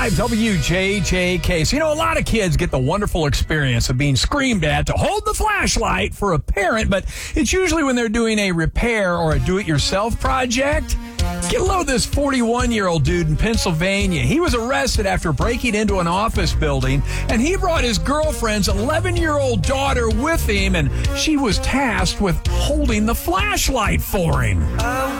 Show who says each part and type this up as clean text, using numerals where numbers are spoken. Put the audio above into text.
Speaker 1: 105 WJJK. So, a lot of kids get the wonderful experience of being screamed at to hold the flashlight for a parent, but it's usually when they're doing a repair or a do-it-yourself project. Get a load of this 41-year-old dude in Pennsylvania. He was arrested after breaking into an office building, and he brought his girlfriend's 11-year-old daughter with him, and she was tasked with holding the flashlight for him.